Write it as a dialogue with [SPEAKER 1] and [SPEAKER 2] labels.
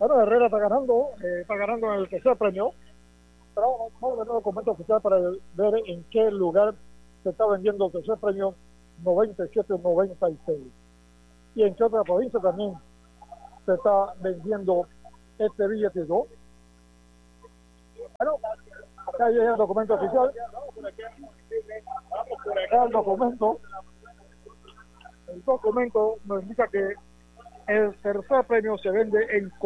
[SPEAKER 1] Bueno, Herrera está ganando en el tercer premio. Pero vamos a ver el documento oficial para ver en qué lugar se está vendiendo el tercer premio 97-96. Y en qué otra provincia también se está vendiendo este billete 2. Bueno, acá llega el documento oficial. Acá el documento nos indica que el tercer premio se vende en